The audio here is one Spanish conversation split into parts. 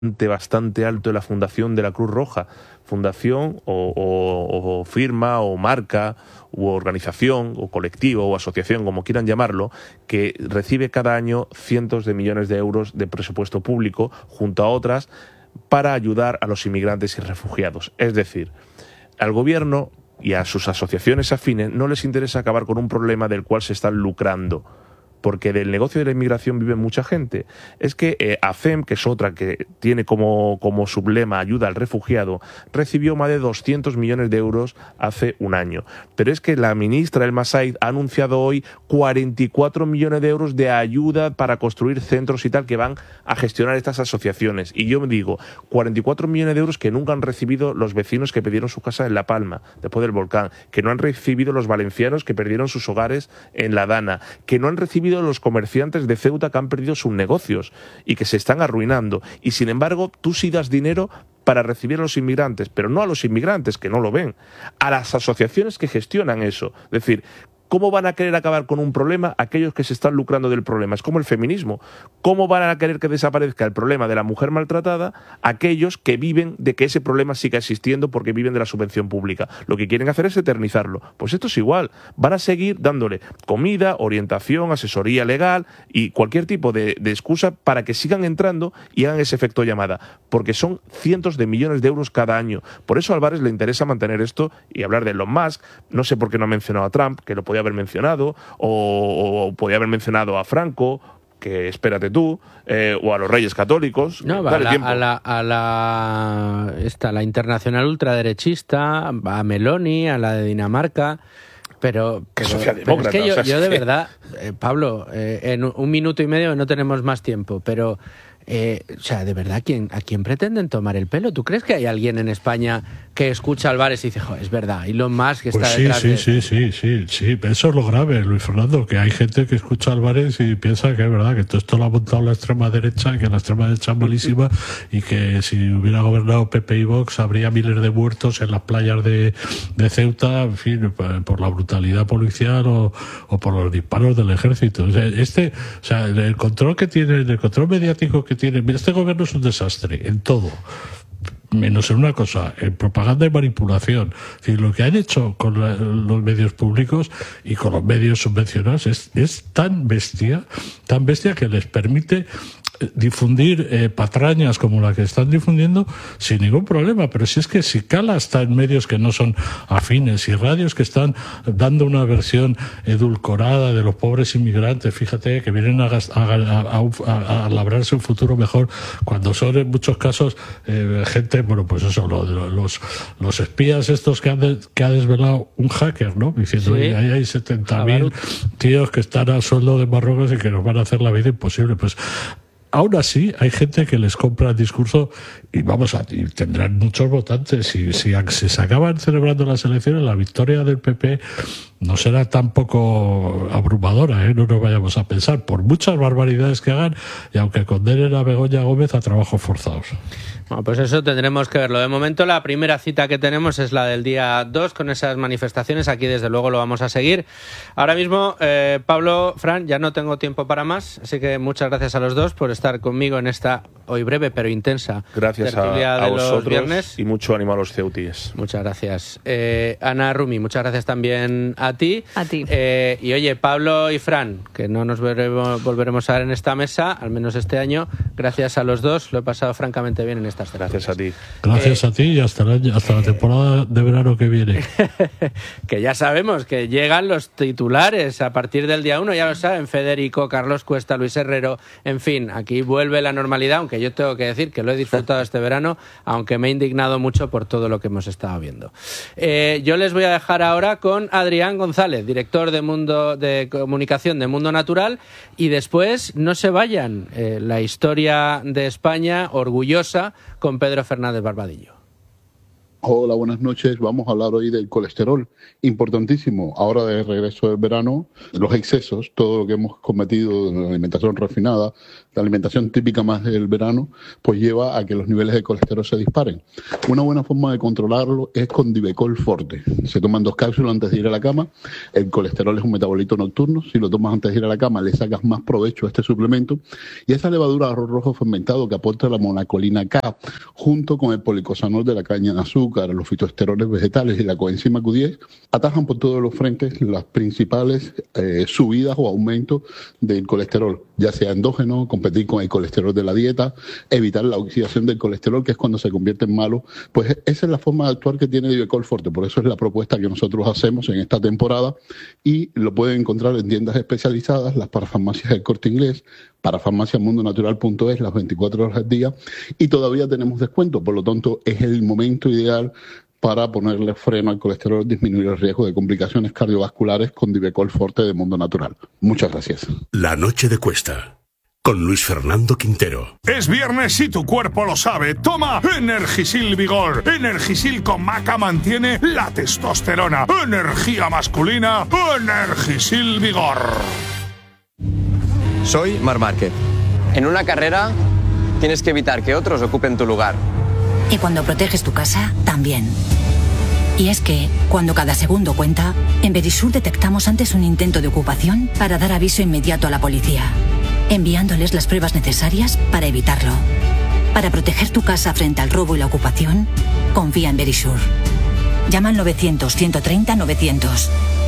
bastante alto de la fundación de la Cruz Roja. Fundación o firma o marca u organización o colectivo o asociación, como quieran llamarlo, que recibe cada año cientos de millones de euros de presupuesto público junto a otras para ayudar a los inmigrantes y refugiados. Es decir, al gobierno y a sus asociaciones afines no les interesa acabar con un problema del cual se están lucrando, porque del negocio de la inmigración vive mucha gente. Es que AFEM, que es otra que tiene como sublema ayuda al refugiado, recibió más de 200 millones de euros hace un año. Pero es que la ministra Elma Said ha anunciado hoy 44 millones de euros de ayuda para construir centros y tal que van a gestionar estas asociaciones. Y yo me digo, 44 millones de euros que nunca han recibido los vecinos que perdieron su casa en La Palma, después del volcán, que no han recibido los valencianos que perdieron sus hogares en La Dana, que no han recibido los comerciantes de Ceuta que han perdido sus negocios y que se están arruinando. Y sin embargo, tú sí das dinero para recibir a los inmigrantes, pero no a los inmigrantes, que no lo ven, a las asociaciones que gestionan eso. Es decir, ¿cómo van a querer acabar con un problema aquellos que se están lucrando del problema? Es como el feminismo. ¿Cómo van a querer que desaparezca el problema de la mujer maltratada aquellos que viven de que ese problema siga existiendo porque viven de la subvención pública? Lo que quieren hacer es eternizarlo. Pues esto es igual. Van a seguir dándole comida, orientación, asesoría legal y cualquier tipo de excusa para que sigan entrando y hagan ese efecto llamada. Porque son cientos de millones de euros cada año. Por eso a Álvarez le interesa mantener esto y hablar de Elon Musk. No sé por qué no ha mencionado a Trump, que lo podía haber mencionado, o podía haber mencionado a Franco, que espérate tú, o a los Reyes Católicos. No, a la internacional ultraderechista, a Meloni, a la de Dinamarca. Pero es que yo de verdad, Pablo, en un minuto y medio no tenemos más tiempo, pero o sea, de verdad, ¿a quién pretenden tomar el pelo? ¿Tú crees que hay alguien en España que escucha a Álvarez y dice, es verdad, Elon Musk está detrás de... Sí, eso es lo grave, Luis Fernando, que hay gente que escucha a Álvarez y piensa que es verdad, que todo esto lo ha montado la extrema derecha, que la extrema derecha es malísima y que si hubiera gobernado PP y Vox habría miles de muertos en las playas de Ceuta, en fin, por la brutalidad policial o por los disparos del ejército. O sea, el control que tiene, el control mediático que tiene, este gobierno es un desastre en todo, menos en una cosa, en propaganda y manipulación. Es decir, lo que han hecho con los medios públicos y con los medios subvencionados es tan bestia que les permite difundir patrañas como la que están difundiendo sin ningún problema. Pero si es que si cala está en medios que no son afines y radios que están dando una versión edulcorada de los pobres inmigrantes, fíjate, que vienen a labrarse un futuro mejor, cuando son en muchos casos gente, bueno, pues eso, los espías estos que ha desvelado un hacker, ¿no? Diciendo, sí, ahí hay 70.000 tíos que están a sueldo de Marruecos y que nos van a hacer la vida imposible. Pues aún así, hay gente que les compra el discurso y tendrán muchos votantes. Si se acaban celebrando las elecciones, la victoria del PP no será tampoco abrumadora, no nos vayamos a pensar, por muchas barbaridades que hagan y aunque condenen a Begoña Gómez a trabajos forzados. Bueno, pues eso tendremos que verlo. De momento, la primera cita que tenemos es la del día 2 con esas manifestaciones. Aquí, desde luego, lo vamos a seguir. Ahora mismo, Pablo, Fran, ya no tengo tiempo para más, así que muchas gracias a los dos por estar conmigo en esta hoy breve pero intensa tertulia de los viernes. Y mucho ánimo a los ceutíes. Muchas gracias. Ana Rumi, muchas gracias también a ti. A ti. Y oye, Pablo y Fran, que no nos volveremos a ver en esta mesa, al menos este año, gracias a los dos, lo he pasado francamente bien en estas tertulias. Gracias a ti. Gracias a ti y hasta la temporada de verano que viene. Que ya sabemos que llegan los titulares a partir del día 1, ya lo saben, Federico, Carlos Cuesta, Luis Herrero, en fin, aquí vuelve la normalidad, aunque yo tengo que decir que lo he disfrutado este verano, aunque me he indignado mucho por todo lo que hemos estado viendo. Yo les voy a dejar ahora con Adrián González, director de comunicación de Mundo Natural, y después no se vayan, la historia de España orgullosa con Pedro Fernández Barbadillo. Hola, buenas noches. Vamos a hablar hoy del colesterol. Importantísimo. Ahora de regreso del verano, los excesos, todo lo que hemos cometido en la alimentación refinada, la alimentación típica más del verano, pues lleva a que los niveles de colesterol se disparen. Una buena forma de controlarlo es con Divecol Forte. Se toman 2 cápsulas antes de ir a la cama. El colesterol es un metabolito nocturno. Si lo tomas antes de ir a la cama, le sacas más provecho a este suplemento. Y esa levadura de arroz rojo fermentado que aporta la monacolina K, junto con el policosanol de la caña de azúcar, los fitoesteroles vegetales y la coenzima Q10, atajan por todos los frentes las principales subidas o aumentos del colesterol, ya sea endógeno, competir con el colesterol de la dieta, evitar la oxidación del colesterol, que es cuando se convierte en malo. Pues esa es la forma de actuar que tiene Divecol Forte. Por eso es la propuesta que nosotros hacemos en esta temporada, y lo pueden encontrar en tiendas especializadas, las parafarmacias del Corte Inglés, parafarmaciamundonatural.es, las 24 horas al día, y todavía tenemos descuento. Por lo tanto, es el momento ideal para ponerle freno al colesterol, disminuir el riesgo de complicaciones cardiovasculares con Divecol Forte de Mundo Natural. Muchas gracias. La noche de Cuesta, con Luis Fernando Quintero. Es viernes y tu cuerpo lo sabe. Toma Energisil Vigor. Energisil con maca mantiene la testosterona. Energía masculina. Energisil Vigor. Soy Marc Márquez. En una carrera tienes que evitar que otros ocupen tu lugar. Y cuando proteges tu casa, también. Y es que, cuando cada segundo cuenta, en Verisur detectamos antes un intento de ocupación para dar aviso inmediato a la policía, enviándoles las pruebas necesarias para evitarlo. Para proteger tu casa frente al robo y la ocupación, confía en Verisur. Llama al 900-130-900.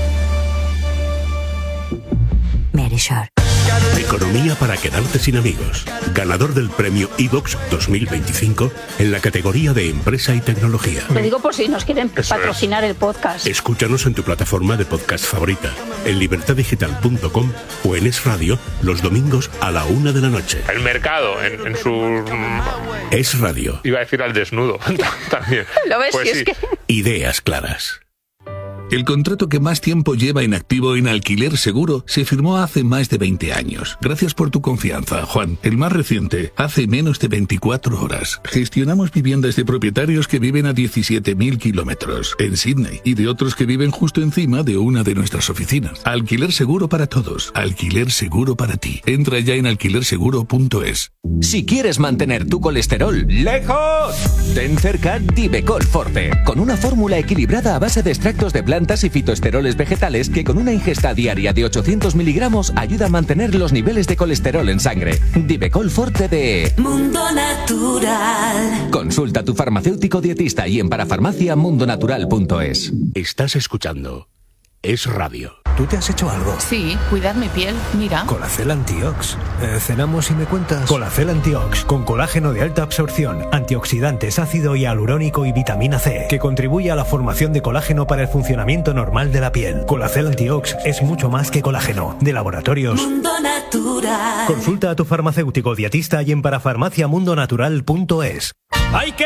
Verisur. Economía para quedarte sin amigos. Ganador del premio iVox 2025 en la categoría de Empresa y Tecnología. Lo digo por si nos quieren patrocinar el podcast. Escúchanos en tu plataforma de podcast favorita, en libertadigital.com o en Es Radio los domingos a la 1 de la noche. El mercado, en su... Es Radio. Iba a decir al desnudo también. ¿Lo ves? Pues si es que... Ideas claras. El contrato que más tiempo lleva inactivo en Alquiler Seguro se firmó hace más de 20 años. Gracias por tu confianza, Juan. El más reciente, hace menos de 24 horas. Gestionamos viviendas de propietarios que viven a 17.000 kilómetros en Sydney y de otros que viven justo encima de una de nuestras oficinas. Alquiler Seguro para todos. Alquiler Seguro para ti. Entra ya en alquilerseguro.es. Si quieres mantener tu colesterol lejos, ten cerca Divecol Forte, con una fórmula equilibrada a base de extractos de plantas y fitoesteroles vegetales que con una ingesta diaria de 800 miligramos ayuda a mantener los niveles de colesterol en sangre. Divecol Forte de Mundo Natural. Consulta a tu farmacéutico dietista y en parafarmaciamundonatural.es. Estás escuchando Es Radio. ¿Tú te has hecho algo? Sí, cuidar mi piel, mira. Colacel Antiox. Cenamos y me cuentas. Colacel Antiox, con colágeno de alta absorción, antioxidantes, ácido hialurónico y vitamina C, que contribuye a la formación de colágeno para el funcionamiento normal de la piel. Colacel Antiox es mucho más que colágeno. De Laboratorios Mundo Natural. Consulta a tu farmacéutico dietista y en parafarmaciamundonatural.es. ¡Hay que